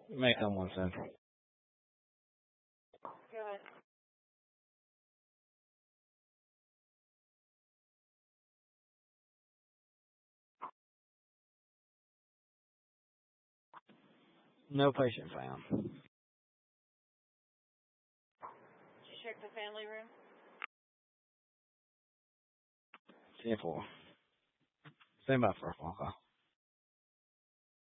Make someone send. Go ahead. No patient found. Did you check the family room? 10-4. Stand by for a phone call.